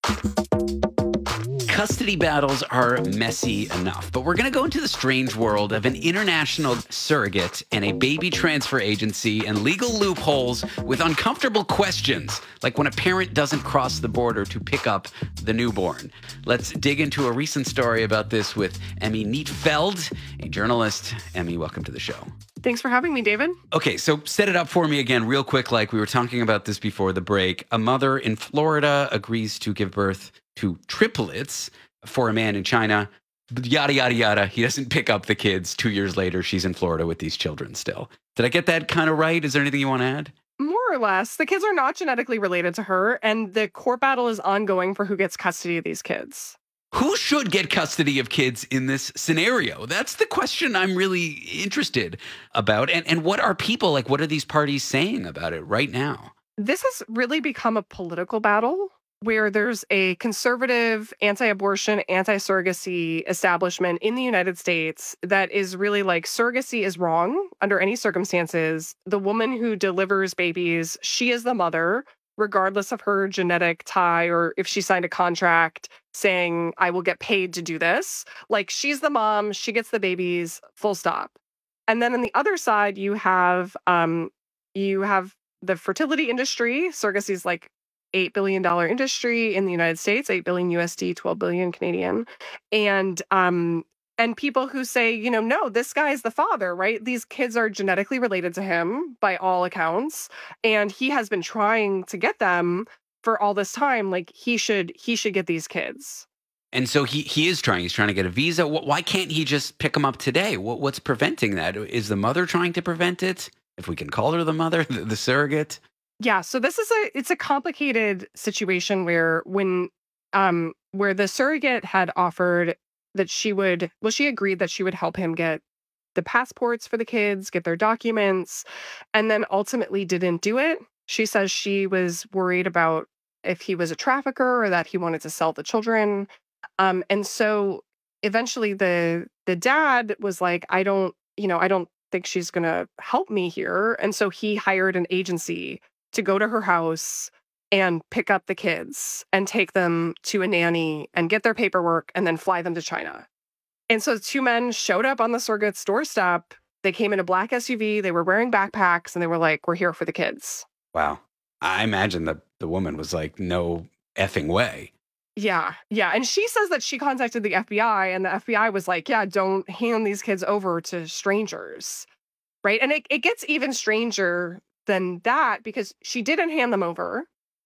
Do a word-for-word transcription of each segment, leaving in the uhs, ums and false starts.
Custody battles are messy enough, but we're going to go into the strange world of an international surrogate and a baby transfer agency and legal loopholes with uncomfortable questions, like when a parent doesn't cross the border to pick up the newborn. Let's dig into a recent story about this with Emmy Neitfeld, a journalist. Emmy, welcome to the show. Thanks for having me, David. Okay, so set it up for me again real quick, like we were talking about this before the break. A mother in Florida agrees to give birth to triplets for a man in China. Yada, yada, yada. He doesn't pick up the kids. Two years later, she's in Florida with these children still. Did I get that kind of right? Is there anything you want to add? More or less. The kids are not genetically related to her, and the court battle is ongoing for who gets custody of these kids. Who should get custody of kids in this scenario? That's the question I'm really interested about. And and what are people, like, what are these parties saying about it right now? This has really become a political battle where there's a conservative, anti-abortion, anti-surrogacy establishment in the United States that is really like, surrogacy is wrong under any circumstances. The woman who delivers babies, she is the mother, regardless of her genetic tie or if she signed a contract saying, I will get paid to do this. Like, she's the mom, she gets the babies, full stop. And then on the other side, you have um, you have the fertility industry. Surrogacy is like eight billion dollars industry in the United States, eight billion U S D, twelve billion Canadian. And um, and people who say, you know, no, this guy is the father, right? These kids are genetically related to him by all accounts. And he has been trying to get them for all this time. Like, he should he should get these kids. And so he he is trying. He's trying to get a visa. Why can't he just pick them up today? What, what's preventing that? Is the mother trying to prevent it? If we can call her the mother, the, the surrogate? Yeah, so this is a it's a complicated situation where when um where the surrogate had offered that she would well she agreed that she would help him get the passports for the kids, get their documents, and then ultimately didn't do it. She says she was worried about if he was a trafficker or that he wanted to sell the children. Um and so eventually the the dad was like, I don't, you know, I don't think she's going to help me here. And so he hired an agency to go to her house and pick up the kids and take them to a nanny and get their paperwork and then fly them to China. And so two men showed up on the surrogate's doorstep. They came in a black S U V. They were wearing backpacks and they were like, we're here for the kids. Wow. I imagine that the woman was like, no effing way. Yeah. Yeah. And she says that she contacted the F B I and the F B I was like, yeah, don't hand these kids over to strangers. Right. And it, it gets even stranger than that because she didn't hand them over.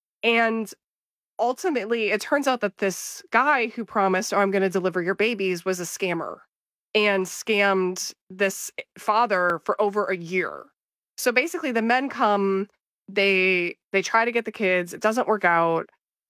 And ultimately, it turns out that this guy who promised, oh, I'm going to deliver your babies was a scammer and scammed this father for over a year. So basically, the men come, they they try to get the kids. It doesn't work out.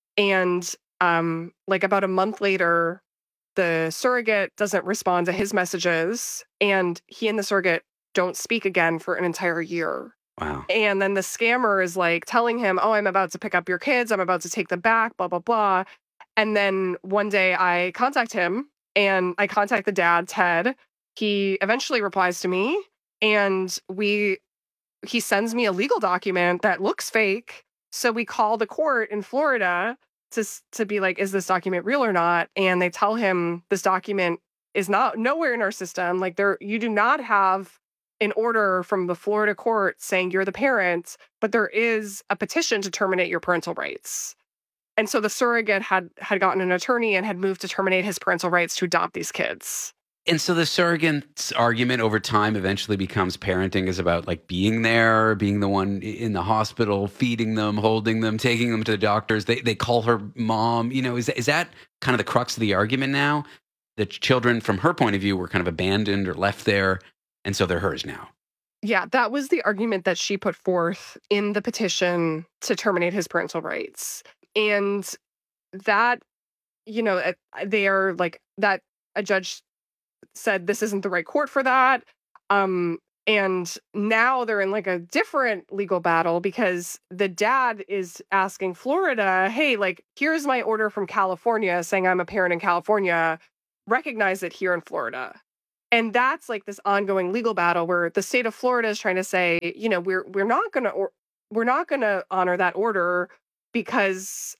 And um, like about a month later, the surrogate doesn't respond to his messages. And he and the surrogate don't speak again for an entire year. Wow. And then the scammer is like telling him, oh, I'm about to pick up your kids. I'm about to take them back, blah, blah, blah. And then one day I contact him and I contact the dad, Ted. He eventually replies to me and we he sends me a legal document that looks fake. So we call the court in Florida to, to be like, is this document real or not? And they tell him this document is not nowhere in our system. Like, there, you do not have an order from the Florida court saying you're the parent, but there is a petition to terminate your parental rights. And so the surrogate had had gotten an attorney and had moved to terminate his parental rights to adopt these kids. And so the surrogate's argument over time eventually becomes parenting is about like being there, being the one in the hospital, feeding them, holding them, taking them to the doctors. They they call her mom. You know, is, is that kind of the crux of the argument now? The children, from her point of view, were kind of abandoned or left there. And so they're hers now. Yeah, that was the argument that she put forth in the petition to terminate his parental rights. And that, you know, they are like that a judge said this isn't the right court for that. Um, and now they're in like a different legal battle because the dad is asking Florida, hey, like, here's my order from California saying I'm a parent in California. Recognize it here in Florida. And that's like this ongoing legal battle where the state of Florida is trying to say, you know, we're we're not going to or we're not going to honor that order because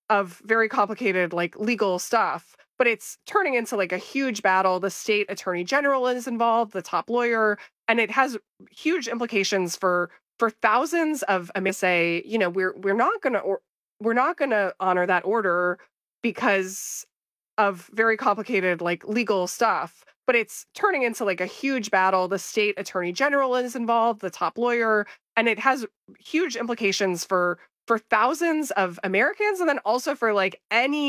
of very complicated like legal stuff, but it's turning into like a huge battle. The state attorney general is involved, the top lawyer, and it has huge implications for for thousands of I may say, you know, we're we're not going to or we're not going to honor that order because of very complicated like legal stuff, but it's turning into like a huge battle. The state attorney general is involved, the top lawyer, and it has huge implications for for thousands of Americans and then also for like any